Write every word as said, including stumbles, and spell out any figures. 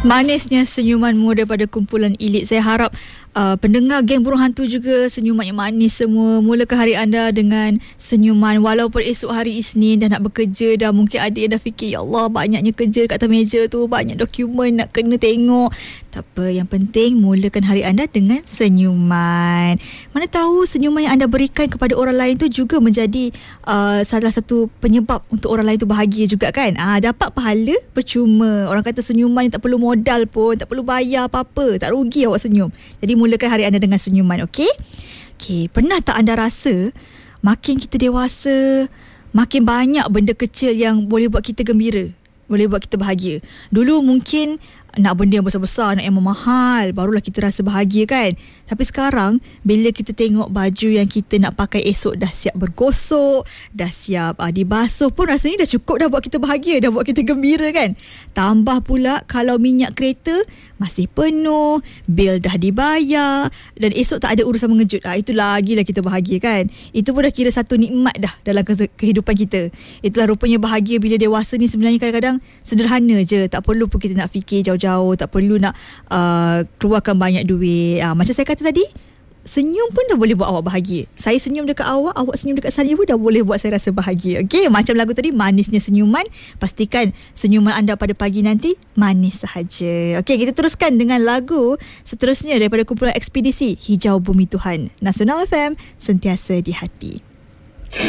Manisnya senyumanmu daripada kumpulan Elite. Saya harap uh, pendengar geng burung hantu juga senyuman yang manis semua. Mulakan hari anda dengan senyuman. Walaupun esok hari Isnin dah nak bekerja dah, mungkin ada yang dah fikir, ya Allah banyaknya kerja kat atas meja tu, banyak dokumen nak kena tengok. Tak apa, yang penting mulakan hari anda dengan senyuman. Mana tahu senyuman yang anda berikan kepada orang lain tu juga menjadi uh, salah satu penyebab untuk orang lain tu bahagia juga kan. Ah, dapat pahala percuma. Orang kata senyuman ni tak perlu modal pun, tak perlu bayar apa-apa, tak rugi awak senyum. Jadi mulakan hari anda dengan senyuman, okey? Okey, pernah tak anda rasa makin kita dewasa, makin banyak benda kecil yang boleh buat kita gembira, boleh buat kita bahagia. Dulu mungkin nak benda yang besar-besar, nak yang mahal, barulah kita rasa bahagia kan. Tapi sekarang bila kita tengok baju yang kita nak pakai esok dah siap bergosok, dah siap uh, dibasuh pun rasanya dah cukup dah buat kita bahagia, dah buat kita gembira kan. Tambah pula kalau minyak kereta masih penuh, bil dah dibayar dan esok tak ada urusan mengejut. Ah, itu lagilah kita bahagia kan. Itu pun dah kira satu nikmat dah dalam kehidupan kita. Itulah rupanya bahagia bila dewasa ni sebenarnya kadang-kadang sederhana je. Tak perlu pun kita nak fikir jauh-jauh, tak perlu nak uh, keluarkan banyak duit. Ah, macam saya kata tadi, senyum pun dah boleh buat awak bahagia. Saya senyum dekat awak, awak senyum dekat saya pun dah boleh buat saya rasa bahagia. Okey, macam lagu tadi, manisnya senyuman. Pastikan senyuman anda pada pagi nanti manis sahaja. Okey, kita teruskan dengan lagu seterusnya daripada kumpulan Ekspedisi, Hijau Bumi Tuhan. Nasional F M, sentiasa di hati.